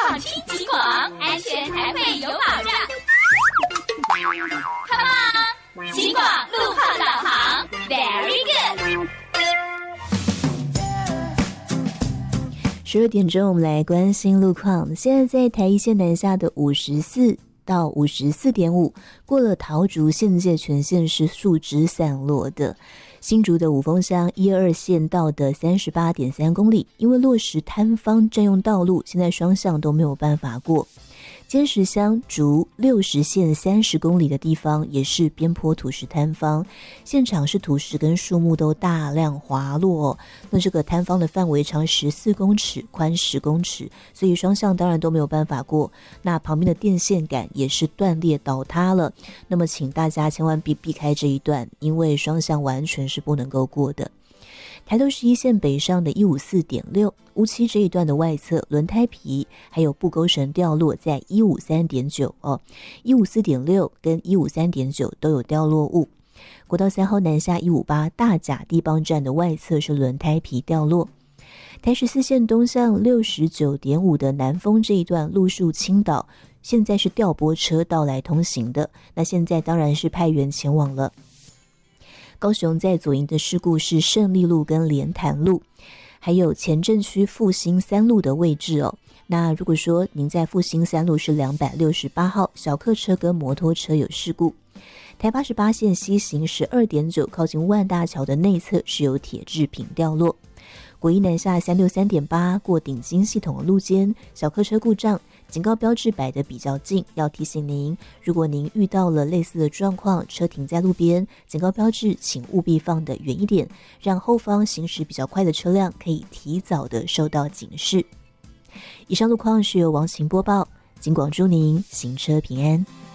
放轻警广，安全才会有保障。Come on， 警广路况导航 ，Very good。 12点钟，我们来关心路况。现在在台一线南下的54到54.5，过了桃竹县界全线是树枝散落的。新竹的五峰乡122县道的38.3公里，因为落实摊方占用道路，现在双向都没有办法过。尖石乡竹60线30公里的地方也是边坡土石坍方，现场是土石跟树木都大量滑落哦。那这个坍方的范围长14公尺，宽10公尺，所以双向当然都没有办法过。那旁边的电线杆也是断裂倒塌了，那么请大家千万避开这一段，因为双向完全是不能够过的。台六11线北上的154.6乌溪这一段的外侧轮胎皮还有布钩绳掉落在153.9哦，154.6跟153.9都有掉落物。国道3号南下158大甲地磅站的外侧是轮胎皮掉落。台14线东向69.5的南丰这一段路树倾倒，现在是调拨车道来通行的，那现在当然是派员前往了。高雄在左营的事故是胜利路跟莲潭路，还有前镇区复兴3路的位置哦。那如果说您在复兴3路是268号，小客车跟摩托车有事故。台88线西行12.9靠近万大桥的内侧是有铁制品掉落。国一南下363.8过顶金系统的路肩，小客车故障，警告标志摆得比较近，要提醒您，如果您遇到了类似的状况，车停在路边，警告标志请务必放得远一点，让后方行驶比较快的车辆可以提早的受到警示。以上路况是由王晴播报，警广祝您行车平安。